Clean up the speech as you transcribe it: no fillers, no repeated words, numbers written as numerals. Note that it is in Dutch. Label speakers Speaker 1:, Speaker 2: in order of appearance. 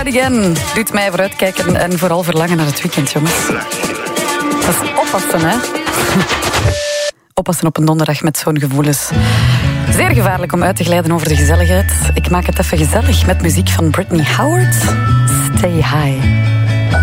Speaker 1: Again doet mij vooruitkijken en vooral verlangen naar het weekend, jongens. Dat is oppassen, hè. Oppassen op een donderdag met zo'n gevoelens. Zeer gevaarlijk om uit te glijden over de gezelligheid. Ik maak het even gezellig met muziek van Brittany Howard. Stay High.